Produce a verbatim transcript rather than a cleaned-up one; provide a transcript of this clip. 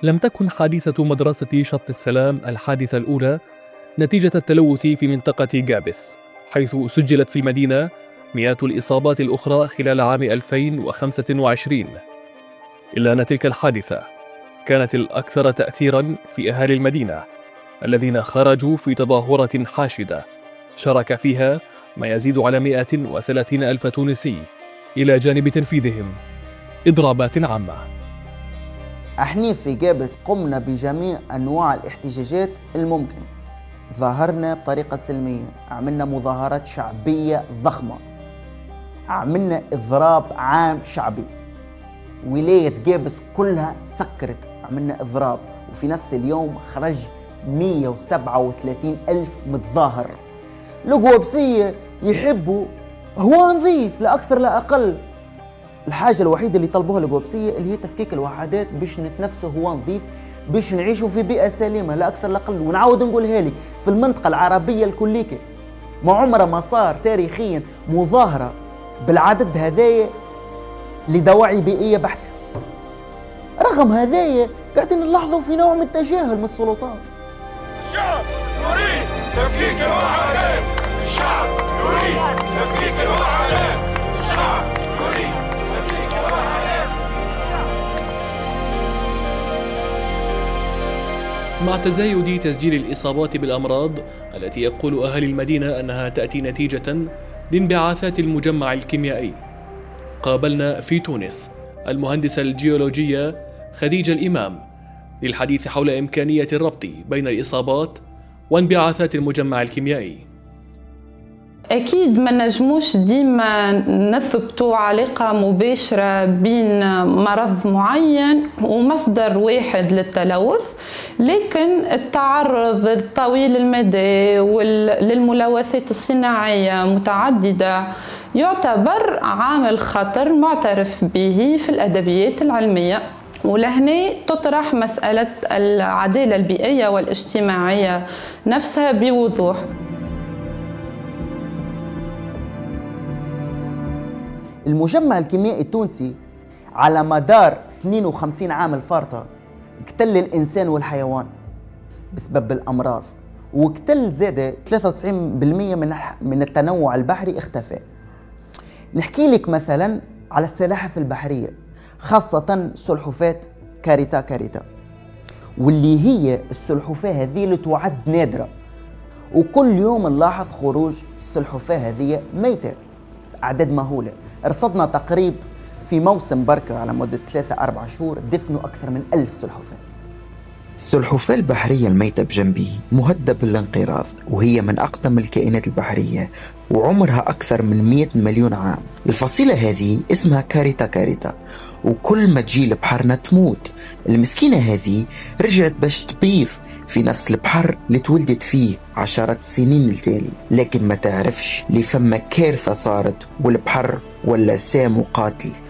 لم تكن حادثة مدرسة شط السلام الحادثة الأولى نتيجة التلوث في منطقة جابس، حيث سجلت في المدينة مئات الإصابات الأخرى خلال عام ألفين وخمسة وعشرين، إلا أن تلك الحادثة كانت الأكثر تأثيراً في أهالي المدينة الذين خرجوا في تظاهرة حاشدة شارك فيها ما يزيد على مئة وثلاثين ألف تونسي، إلى جانب تنفيذهم إضرابات عامة. احنا في جابس قمنا بجميع أنواع الاحتجاجات الممكنة، ظاهرنا بطريقة سلمية، عملنا مظاهرات شعبية ضخمة، عملنا إضراب عام شعبي، ولاية جابس كلها سكرت، عملنا إضراب، وفي نفس اليوم خرج مئة وسبعة وثلاثين ألف متظاهر. الجوابسية يحبوا هو نظيف لا أكثر لا أقل، الحاجة الوحيدة اللي طلبوها الجوابسية اللي هي تفكيك الوحدات باش نتنفسوا هو نظيف، باش نعيشوا في بيئة سليمة لا أكثر لا أقل. ونعود نقولها لي في المنطقة العربية الكليكة ما عمره ما صار تاريخيا مظاهرة بالعدد هذايا لدواعي بيئية بحتة. رغم هذايا قاعدين نلاحظوا في نوع من التجاهل من السلطات. الشعب يريد تفكيك الوحدات، الشعب يريد تفكيك الوحدات، الشعب يريد تفكيك الوحدات. مع تزايد تسجيل الإصابات بالأمراض التي يقول أهالي المدينة أنها تأتي نتيجة لانبعاثات المجمع الكيميائي، قابلنا في تونس المهندسة الجيولوجية خديجة الإمام للحديث حول إمكانية الربط بين الإصابات وانبعاثات المجمع الكيميائي. أكيد ما نجموش ديما نثبتوا علاقة مباشرة بين مرض معين ومصدر واحد للتلوث، لكن التعرض الطويل المدى للملوثات الصناعية متعددة يعتبر عامل خطر معترف به في الأدبيات العلمية. ولهنا تطرح مسألة العدالة البيئية والاجتماعية نفسها بوضوح. المجمع الكيميائي التونسي على مدار اثنين وخمسين عام الفارطة اقتل الإنسان والحيوان بسبب الأمراض، واقتل زاد ثلاثة وتسعين بالمئة من من التنوع البحري اختفى. نحكي لك مثلا على السلاحف البحرية، خاصة سلحفاة كاريتا كاريتا، واللي هي السلحفاة هذه اللي تعد نادرة، وكل يوم نلاحظ خروج السلحفاة هذه ميتة أعداد مهولة. رصدنا تقريب في موسم بركة على مدة ثلاثة أربعة شهور دفنوا أكثر من ألف سلحفاة. السلحفاة البحرية الميتة بجنبي مهددة بالانقراض، وهي من أقدم الكائنات البحرية وعمرها أكثر من مئة مليون عام. الفصيلة هذه اسمها كاريتا كاريتا، وكل ما تجي لبحرنا تموت. المسكينة هذه رجعت باش تبيض في نفس البحر اللي تولدت فيه عشرات السنين التالي، لكن ما تعرفش لفما كارثة صارت والبحر ولا سام وقاتل.